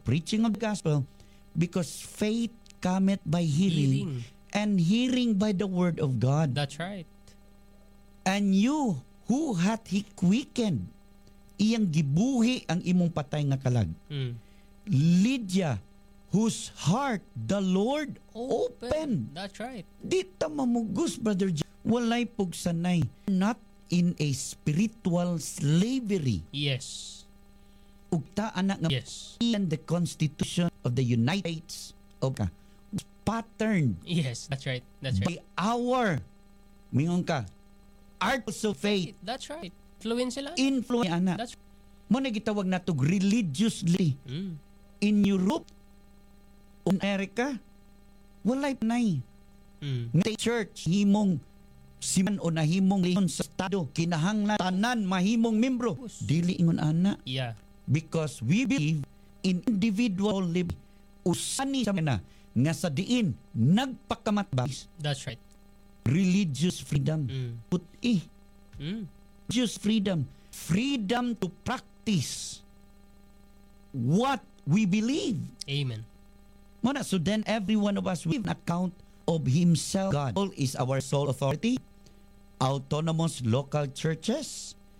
preaching of the gospel, because faith cometh by hearing, and hearing by the word of God. That's right. And you, who hath he quickened, iyang gibuhi ang imong patay nga kalag. Lydia, whose heart the Lord opened. That's right. Di ta mamugos, Brother John. Walay pugsanay. Not in a spiritual slavery. Yes. Ugta anak nga Yes. in the Constitution of the United States of patterned Yes, that's right. That's right. by our mingon ka arts of faith. That's right. Fluent sila. Influence anak. That's Mo na gitawag natog religiously in Europe, America, walay panay. Nga church himong siman o nahimong leon sa estado, kinahanglan tanan mahimong membro. Dili ingon ana. Yeah. Because we believe in individual liberty. Usani sa na nga sa diin nagpakamatbais That's right. religious freedom. Puti. Religious freedom. Freedom to practice what we believe. Amen. Muna, so then every one of us will give an account of himself. God is our sole authority. Autonomous local churches